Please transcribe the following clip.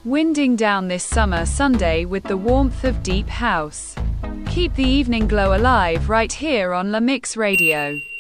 Winding down this summer Sunday with the warmth of deep house. Keep the evening glow alive right here on La Mix Radio.